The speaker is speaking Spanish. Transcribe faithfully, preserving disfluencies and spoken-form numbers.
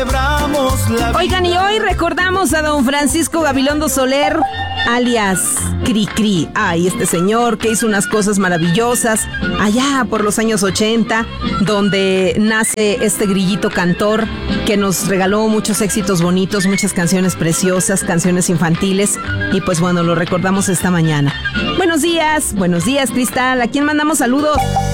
celebramos la vida. Oigan, y hoy recordamos a don Francisco Gabilondo Soler, alias Cri Cri. Ay, este señor que hizo unas cosas maravillosas allá por los años ochenta, donde nace este grillito cantor que nos regaló muchos éxitos bonitos, muchas canciones preciosas, canciones infantiles, y pues bueno, lo recordamos esta mañana. Buenos días, buenos días, Cristal. ¿A quién mandamos saludos?